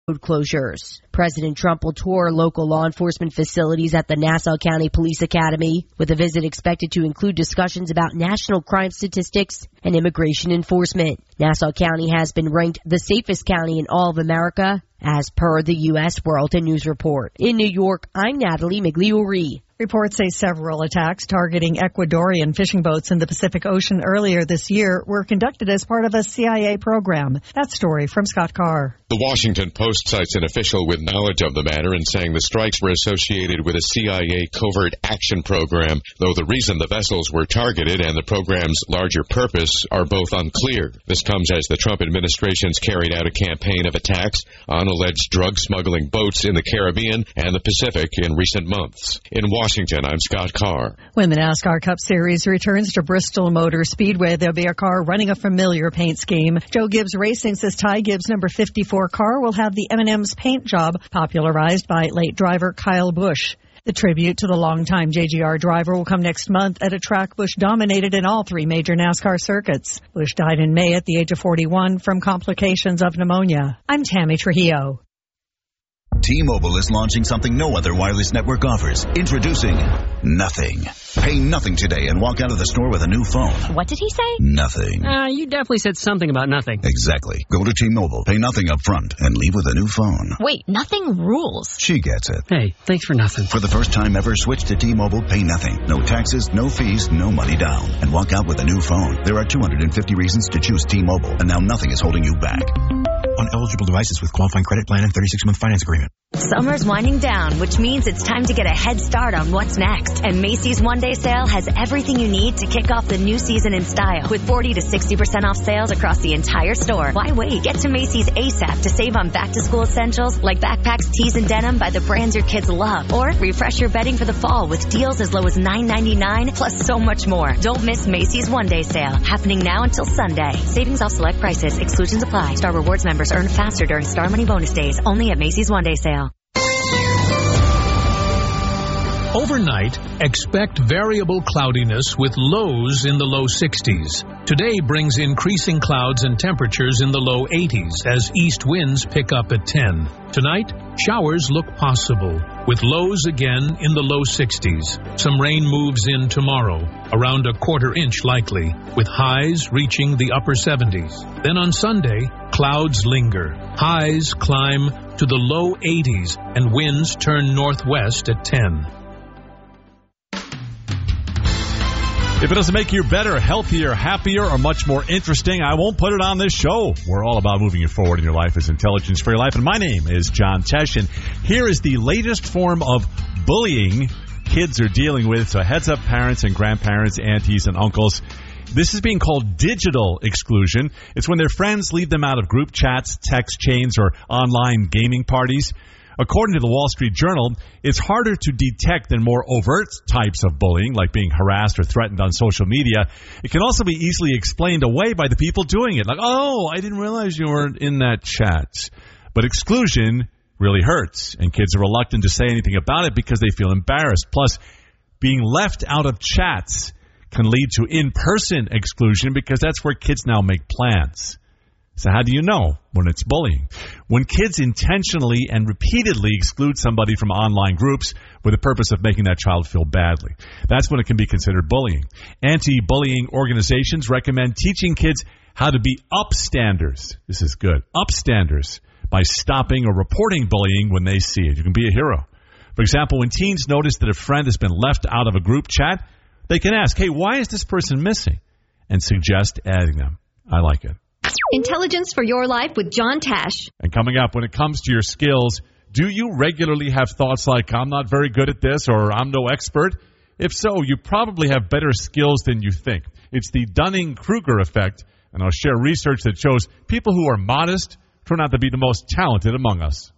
road closures. President Trump will tour local law enforcement facilities at the Nassau County Police Academy, with a visit expected to include discussions about national crime statistics and immigration enforcement. Nassau County has been ranked the safest county in all of America, as per the U.S. World News Report. In New York, I'm Natalie Migliore. Reports say several attacks targeting Ecuadorian fishing boats in the Pacific Ocean earlier this year were conducted as part of a CIA program. That story from Scott Carr. The Washington Post cites an official with knowledge of the matter and saying the strikes were associated with a CIA covert action program, though the reason the vessels were targeted and the program's larger purpose are both unclear. This comes as the Trump administration's carried out a campaign of attacks on alleged drug smuggling boats in the Caribbean and the Pacific in recent months. In Washington, I'm Scott Carr. When the NASCAR Cup Series returns to Bristol Motor Speedway, there'll be a car running a familiar paint scheme. Joe Gibbs Racing says Ty Gibbs' number 54 car will have the M&M's paint job, popularized by late driver Kyle Busch. The tribute to the longtime JGR driver will come next month at a track Busch dominated in all three major NASCAR circuits. Busch died in May at the age of 41 from complications of pneumonia. I'm Tammy Trujillo. T-Mobile is launching something no other wireless network offers. Introducing Nothing. Pay nothing today and walk out of the store with a new phone. What did he say? Nothing. You definitely said something about nothing. Exactly. Go to T-Mobile, pay nothing up front, and leave with a new phone. Wait, nothing rules. She gets it. Hey, thanks for nothing. For the first time ever, switch to T-Mobile, pay nothing. No taxes, no fees, no money down. And walk out with a new phone. There are 250 reasons to choose T-Mobile, and now nothing is holding you back. On eligible devices with qualifying credit plan and 36-month finance agreement. Summer's winding down, which means it's time to get a head start on what's next. And Macy's one-day sale has everything you need to kick off the new season in style. With 40 to 60% off sales across the entire store. Why wait? Get to Macy's ASAP to save on back-to-school essentials like backpacks, tees, and denim by the brands your kids love. Or refresh your bedding for the fall with deals as low as $9.99, plus so much more. Don't miss Macy's one-day sale, happening now until Sunday. Savings off select prices. Exclusions apply. Star Rewards members earn faster during Star Money bonus days. Only at Macy's one-day sale. Overnight, expect variable cloudiness with lows in the low 60s. Today brings increasing clouds and temperatures in the low 80s as east winds pick up at 10. Tonight, showers look possible, with lows again in the low 60s. Some rain moves in tomorrow, around a quarter inch likely, with highs reaching the upper 70s. Then on Sunday, clouds linger. Highs climb to the low 80s and winds turn northwest at 10. If it doesn't make you better, healthier, happier, or much more interesting, I won't put it on this show. We're all about moving you forward in your life as Intelligence for Your Life. And my name is John Tesh, and here is the latest form of bullying kids are dealing with. So heads up, parents and grandparents, aunties and uncles. This is being called digital exclusion. It's when their friends leave them out of group chats, text chains, or online gaming parties. According to the Wall Street Journal, it's harder to detect than more overt types of bullying, like being harassed or threatened on social media. It can also be easily explained away by the people doing it. Like, oh, I didn't realize you weren't in that chat. But exclusion really hurts, and kids are reluctant to say anything about it because they feel embarrassed. Plus, being left out of chats can lead to in-person exclusion because that's where kids now make plans. So how do you know when it's bullying? When kids intentionally and repeatedly exclude somebody from online groups with the purpose of making that child feel badly. That's when it can be considered bullying. Anti-bullying organizations recommend teaching kids how to be upstanders. This is good. Upstanders by stopping or reporting bullying when they see it. You can be a hero. For example, when teens notice that a friend has been left out of a group chat, they can ask, hey, why is this person missing? And suggest adding them. I like it. Intelligence for Your Life with John Tesh. And coming up, when it comes to your skills, do you regularly have thoughts like, I'm not very good at this, or I'm no expert? If so, you probably have better skills than you think. It's the Dunning-Kruger effect, and I'll share research that shows people who are modest turn out to be the most talented among us.